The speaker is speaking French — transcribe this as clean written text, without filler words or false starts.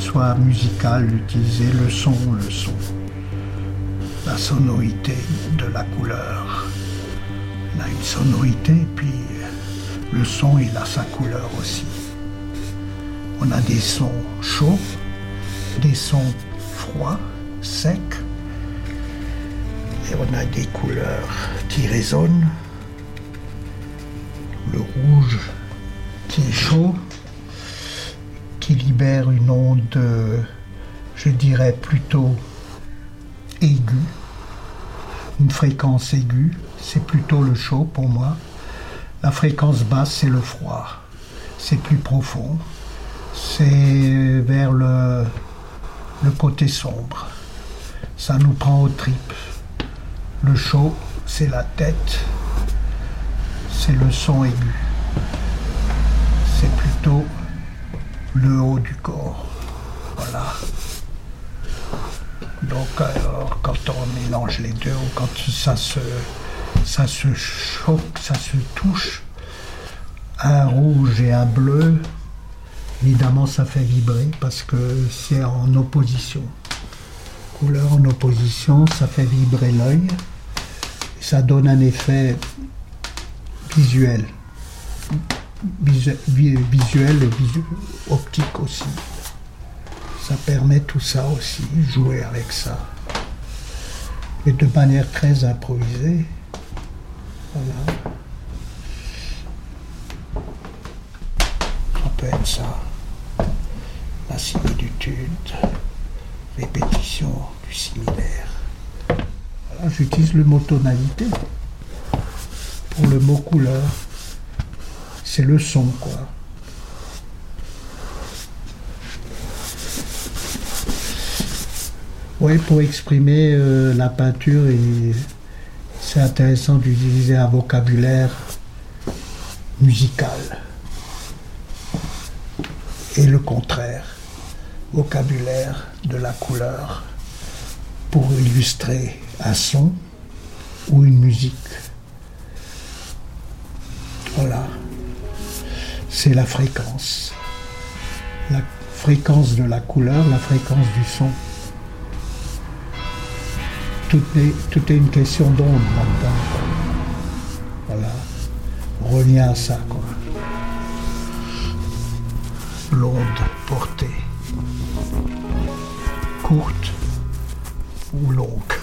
soit musical, utiliser le son, la sonorité de la couleur. Il a une sonorité, puis le son, il a sa couleur aussi. On a des sons chauds, des sons froids, secs, et on a des couleurs qui résonnent. Le rouge qui est chaud, qui libère une onde, je dirais plutôt aiguë, une fréquence aiguë, c'est plutôt le chaud pour moi. La fréquence basse, c'est le froid, c'est plus profond, c'est vers le côté sombre, ça nous prend aux tripes. Le chaud, c'est la tête, c'est le son aigu, c'est plutôt le haut du corps, voilà. Donc alors, quand on mélange les deux, ou quand ça se choque, ça se touche, un rouge et un bleu, évidemment ça fait vibrer parce que c'est en opposition. Couleur en opposition, ça fait vibrer l'œil, ça donne un effet visuel et optique aussi. Ça permet tout ça aussi, jouer avec ça. Et de manière très improvisée. Voilà. Ça peut être ça. La similitude, répétition du similaire. Voilà, j'utilise le mot tonalité. Pour le mot couleur, c'est le son, quoi. Oui, pour exprimer la peinture, c'est intéressant d'utiliser un vocabulaire musical. Et le contraire, vocabulaire de la couleur pour illustrer un son ou une musique. Voilà, c'est la fréquence. La fréquence de la couleur, la fréquence du son. Tout est une question d'onde là-dedans. Voilà, on revient à ça, quoi. L'onde portée, courte ou longue.